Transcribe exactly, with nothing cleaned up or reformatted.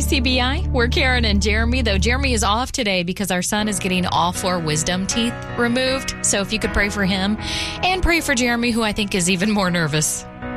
C B I. We're Karen and Jeremy, though Jeremy is off today because our son is getting all four wisdom teeth removed. So if you could pray for him and pray for Jeremy, who I think is even more nervous.